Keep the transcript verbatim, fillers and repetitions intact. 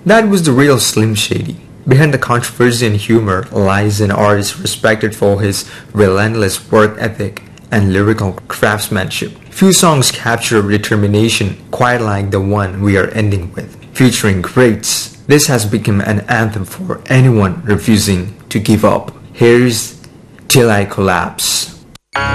That was the real Slim Shady. Behind the controversy and humor lies an artist respected for his relentless work ethic and lyrical craftsmanship. Few songs capture determination quite like the one we are ending with. Featuring greats, this has become an anthem for anyone refusing to give up. Here's Till I Collapse.